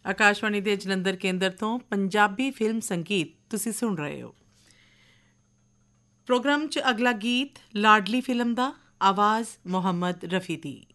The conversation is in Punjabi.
ਆਕਾਸ਼ਵਾਣੀ ਦੇ ਜਲੰਧਰ ਕੇਂਦਰ ਤੋਂ ਪੰਜਾਬੀ ਫਿਲਮ ਸੰਗੀਤ ਤੁਸੀਂ ਸੁਣ ਰਹੇ ਹੋ। ਪ੍ਰੋਗਰਾਮ 'ਚ ਅਗਲਾ ਗੀਤ ਲਾਡਲੀ ਫਿਲਮ ਦਾ, ਆਵਾਜ਼ ਮੁਹੰਮਦ ਰਫੀ ਦੀ।